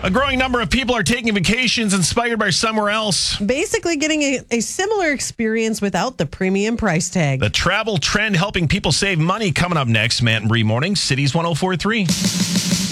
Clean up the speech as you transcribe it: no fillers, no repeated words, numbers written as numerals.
A growing number of people are taking vacations inspired by somewhere else. Basically getting a similar experience without the premium price tag. The travel trend helping people save money coming up next. Matt and Bree Morning, Cities 104.3.